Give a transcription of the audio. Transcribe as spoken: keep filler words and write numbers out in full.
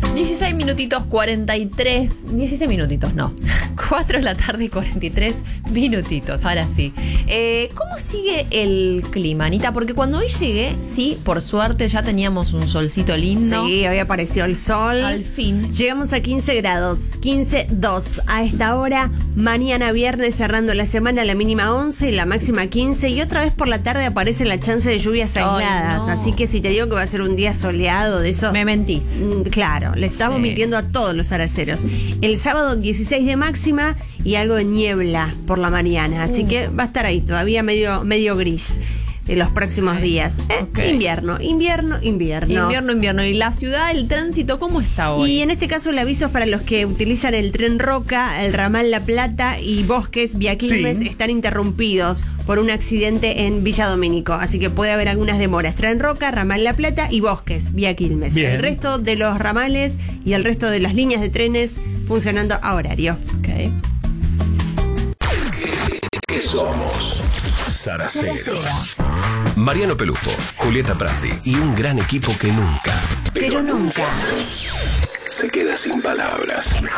dieciséis minutitos cuarenta y tres. dieciséis minutitos, no. cuatro de la tarde y cuarenta y tres minutitos. Ahora sí. Eh, ¿Cómo sigue el clima, Anita? Porque cuando hoy llegué, sí, por suerte ya teníamos un solcito lindo. Sí, había aparecido el sol. Al fin. Llegamos a quince grados, quince punto dos a esta hora. Mañana viernes cerrando la semana, la mínima once y la máxima quince. Y otra vez por la tarde aparece la chance de lluvias aisladas. no. Así que si te digo que va a ser un día soleado de esos... Me mentís. Mm, Claro, le estamos Sí. mintiendo a todos los araceros. El sábado dieciséis de máxima y algo de niebla por la mañana. Así Uh. que va a estar ahí todavía medio, medio gris en los próximos Ok, días. Eh, ok. Invierno, invierno, invierno. Invierno, invierno. ¿Y la ciudad, el tránsito, cómo está hoy? Y en este caso el aviso es para los que utilizan el tren Roca, el ramal La Plata y Bosques vía Quilmes, Sí. están interrumpidos por un accidente en Villa Domínico, así que puede haber algunas demoras. Tren Roca, ramal La Plata y Bosques vía Quilmes. Bien. El resto de los ramales y el resto de las líneas de trenes funcionando a horario. Ok. ¿Qué somos? Zaraceros. Mariano Pelufo, Julieta Prandi y un gran equipo que nunca, pero nunca, se queda sin palabras.